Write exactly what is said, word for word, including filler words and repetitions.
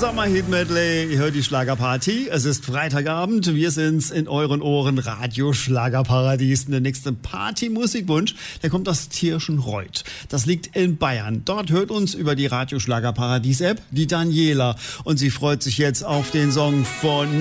Sommerhit-Medley, ihr hört die Schlagerparty. Es ist Freitagabend, wir sind's in euren Ohren, Radio Schlagerparadies. Der nächste Party-Musikwunsch, der kommt aus Tirschenreuth. Das liegt in Bayern. Dort hört uns über die Radio Schlagerparadies-App die Daniela. Und sie freut sich jetzt auf den Song von